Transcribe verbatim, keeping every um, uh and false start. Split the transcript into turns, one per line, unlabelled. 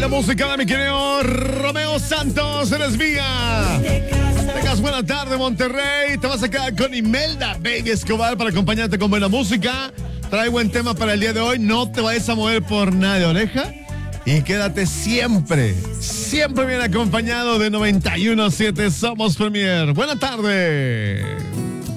la música de mi querido Romeo Santos, eres mía. Tengas buena tarde, Monterrey. Te vas a quedar con Imelda Baby Escobar para acompañarte con buena música. Trae buen tema para el día de hoy. No te vayas a mover por nada de oreja. Y quédate siempre, siempre bien acompañado de noventa y uno punto siete Somos Premier. Buena tarde.